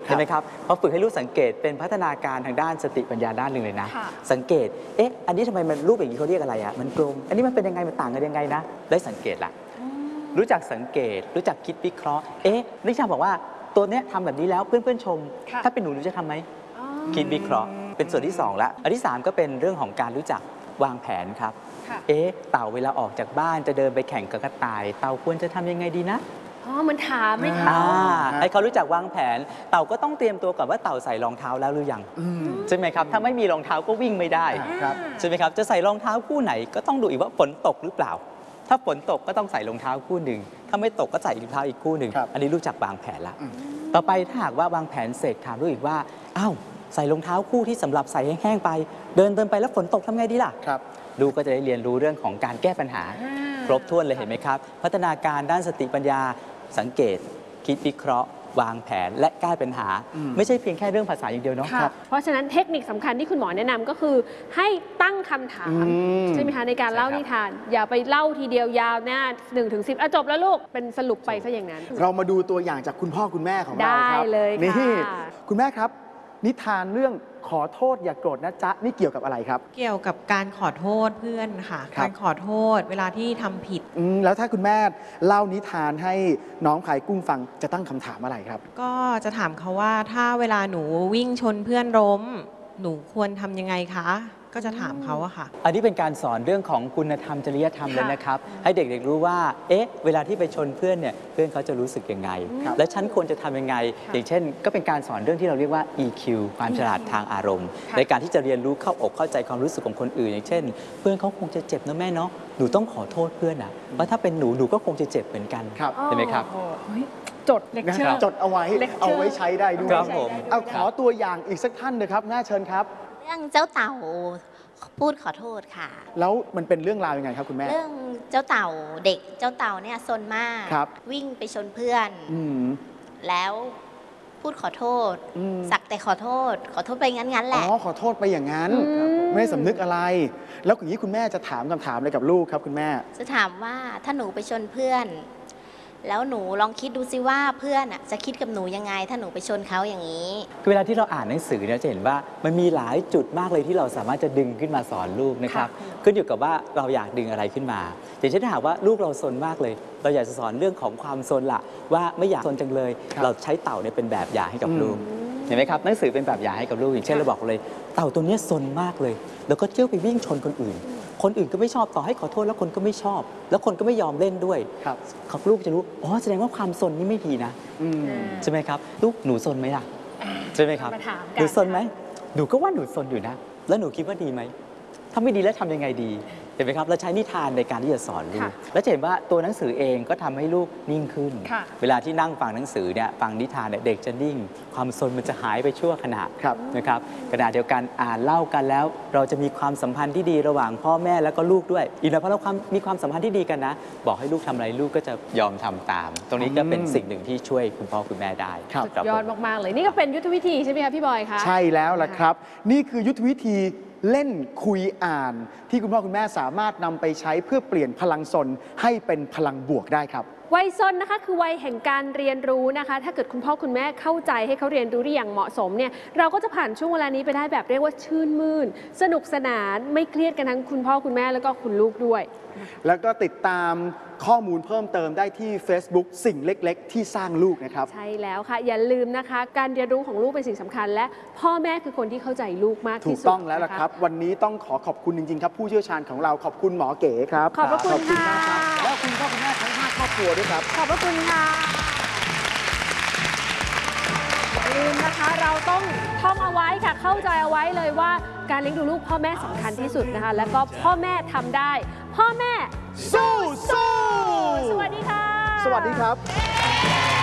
ช่ไหมครับพอฝึกให้ลูกสังเกตเป็นพัฒนาการทางด้านสติปัญญาด้านหนึ่งเลยนะสังเกตอันนี้ทำไมมันรูปอย่างนี้เขาเรียกอะไรอ่ะมันกลมอันนี้มันเป็นยังไงมันต่างกันยังไงนะได้สังเกตละรู้จักสังเกตรู้จักคิดวิเคราะห์นิชาบอกว่าตัวเนี้ยทำแบบนี้แล้วเพื่อนๆชมถ้าเป็นหนูจะทำไหมคิดวิเคราะห์เป็นส่วนที่2ละอันที่3ก็เป็นเรื่องของการรู้จักวางแผนครับเต่าเวลาออกจากบ้านจะเดินไปแข่งกับกระต่ายเต่าควรจะทำยังไงดีนะเหมือนถามไหมคะให้เขารู้จักวางแผนเต่าก็ต้องเตรียมตัวก่อนว่าเต่าใส่รองเท้าแล้วหรือยังใช่ไหมครับถ้าไม่มีรองเท้าก็วิ่งไม่ได้ใช่ไหมครับจะใส่รองเท้าคู่ไหนก็ต้องดูอีกว่าฝนตกหรือเปล่าถ้าฝนตกก็ต้องใส่รองเท้าคู่หนึ่งถ้าไม่ตกก็ใส่รองเท้าอีกคู่หนึ่งอันนี้รู้จักวางแผนละต่อไปถ้าหากว่าวางแผนเสร็จถามลูกอีกว่าอ้าวใส่รองเท้าคู่ที่สำหรับใส่แห้งๆไปเดินไปแล้วฝนตกทำไงดีล่ะลูกก็จะได้เรียนรู้เรื่องของการแก้ปัญหาครบถ้วนเลยเห็นไหมครับพัฒนาการด้านสติปัญญาสังเกตคิดวิเคราะห์วางแผนและแก้ปัญหาไม่ใช่เพียงแค่เรื่องภาษาอย่างเดียวเนาะเพราะฉะนั้นเทคนิคสำคัญที่คุณหมอแนะนำก็คือให้ตั้งคำถามใช่ไหมคะในการเล่านิทานอย่าไปเล่าทีเดียวยาวหน้า1 ถึง 10จบแล้วลูกเป็นสรุปไปซะอย่างนั้นเรามาดูตัวอย่างจากคุณพ่อคุณแม่ของเราครับได้เลยค่ะนี่คุณแม่ครับนิทานเรื่องขอโทษอย่าโกรธนะจ๊ะนี่เกี่ยวกับอะไรครับเกี่ยวกับการขอโทษเพื่อนค่ะการขอโทษเวลาที่ทำผิดแล้วถ้าคุณแม่เล่านิทานให้น้องพายกุ้งฟังจะตั้งคำถามอะไรครับก็จะถามเขาว่าถ้าเวลาหนูวิ่งชนเพื่อนล้มหนูควรทำยังไงคะก็จะถามเขาอะค่ะอันนี้เป็นการสอนเรื่องของคุณธรรมจริยธรรมเลยนะครับให้เด็กๆรู้ว่าเวลาที่ไปชนเพื่อนเนี่ยเพื่อนเขาจะรู้สึกยังไงและฉันควรจะทำยังไงอย่างเช่นก็เป็นการสอนเรื่องที่เราเรียกว่า EQ ความฉลาดทางอารมณ์ในการที่จะเรียนรู้เข้าอกเข้าใจความรู้สึกของคนอื่นอย่างเช่นเพื่อนเขาคงจะเจ็บนะแม่เนาะหนูต้องขอโทษเพื่อนนะว่าถ้าเป็นหนูก็คงจะเจ็บเหมือนกันเห็นไหมครับจดเลคเชอร์จดเอาไว้ใช้ได้ด้วยครับผมเอาขอตัวอย่างอีกสักท่านเลยครับน่าเชิญครับเรื่องเจ้าเต่าพูดขอโทษค่ะแล้วมันเป็นเรื่องราวยังไงครับคุณแม่เรื่องเจ้าเต่าเด็กเจ้าเต่าเนี่ยซนมากวิ่งไปชนเพื่อนแล้วพูดขอโทษสักแต่ขอโทษไปงั้นแหละขอโทษไปอย่างนั้นไม่สำนึกอะไรแล้วอย่างนี้คุณแม่จะถามคำถามอะไรกับลูกครับคุณแม่จะถามว่าถ้าหนูไปชนเพื่อนแล้วหนูลองคิดดูสิว่าเพื่อนจะคิดกับหนูยังไงถ้าหนูไปชนเขาอย่างนี้เวลาที่เราอ่านหนังสือเนี่ยจะเห็นว่ามันมีหลายจุดมากเลยที่เราสามารถจะดึงขึ้นมาสอนลูกนะครับขึ้นอยู่กับว่าเราอยากดึงอะไรขึ้นมาอย่างเช่นถ้าหากว่าลูกเราซนมากเลยเราอยากจะสอนเรื่องของความซนละว่าไม่อยากซนจังเลยเราใช้เต่าเนี่ยเป็นแบบอย่างให้กับลูกเห็นไหมครับหนังสือเป็นแบบอย่างให้กับลูกอย่างเช่นเราบอกเลยเต่าตัวนี้ซนมากเลยแล้วก็เที่ยวไปวิ่งชนคนอื่นก็ไม่ชอบต่อให้ขอโทษแล้วคนก็ไม่ชอบแล้วคนก็ไม่ยอมเล่นด้วยครับลูกจะรู้แสดงว่าความซนนี่ไม่ดีนะใช่ไหมครับลูกหนูซนไหมล่ะใช่ไหมครับหนูซนไหมหนูก็ว่าหนูซนอยู่นะแล้วหนูคิดว่าดีไหมถ้าไม่ดีแล้วทำยังไงดีเห็นไหมครับเราใช้นิทานในการที่จะสอนลูกแล้วจะเห็นว่าตัวหนังสือเองก็ทำให้ลูกนิ่งขึ้นเวลาที่นั่งฟังหนังสือเนี่ยฟังนิทานเนี่ยเด็กจะนิ่งความซนมันจะหายไปชั่วขณะนะครับขณะเดียวกันอ่านเล่ากันแล้วเราจะมีความสัมพันธ์ที่ดีระหว่างพ่อแม่แล้วก็ลูกด้วยอีกนะเพราะเรามีความสัมพันธ์ที่ดีกันนะบอกให้ลูกทำอะไรลูกก็จะยอมทำตามตรงนี้ก็เป็นสิ่งหนึ่งที่ช่วยคุณพ่อคุณแม่ได้ยอดมากๆเลยนี่ก็เป็นยุทธวิธีใช่ไหมคะพี่บอยคะใช่แล้วล่ะครับนี่คือยุทธวิธีเล่นคุยอ่านที่คุณพ่อคุณแม่สามารถนำไปใช้เพื่อเปลี่ยนพลังซนให้เป็นพลังบวกได้ครับวัยซนนะคะคือวัยแห่งการเรียนรู้นะคะถ้าเกิดคุณพ่อคุณแม่เข้าใจให้เขาเรียนรู้ได้อย่างเหมาะสมเนี่ยเราก็จะผ่านช่วงเวลานี้ไปได้แบบเรียกว่าชื่นมื่นสนุกสนานไม่เครียดกันทั้งคุณพ่อคุณแม่แล้วก็คุณลูกด้วยแล้วก็ติดตามข้อมูลเพิ่มเติมได้ที่ Facebook สิ่งเล็กๆที่สร้างลูกนะครับใช่แล้วค่ะอย่าลืมนะคะการเรียนรู้ของลูกเป็นสิ่งสำคัญและพ่อแม่คือคนที่เข้าใจลูกมากที่สุดถูกต้องแล้วล่ะครับวันนี้ต้องขอบคุณจริงๆครับผู้เชี่ยวชาญของเราขอบคุณหมอเก๋ครับขอบพระคุณค่ะและคุณพ่อคุณแม่ทั้ง5ครอบครัวด้วยครับขอบพระคุณค่ะอย่าลืมนะคะเราต้องท่องเอาไว้ค่ะเข้าใจเอาไว้เลยว่าการเลี้ยงดูลูกพ่อแม่สำคัญที่สุดนะคะแล้วก็พ่อแม่ทำได้พ่อแม่สู้สวัสดีค่ะสวัสดีครับ